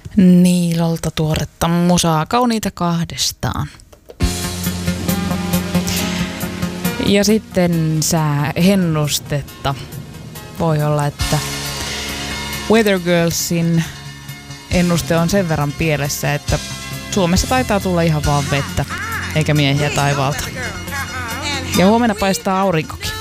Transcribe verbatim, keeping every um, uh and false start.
Niilolta tuoretta musaa, kauniita kahdestaan. Ja sitten sääennustetta. Voi olla, että Weather Girlsin ennuste on sen verran pielessä, että Suomessa taitaa tulla ihan vaan vettä, eikä miehiä taivaalta. Ja huomenna paistaa aurinkokin.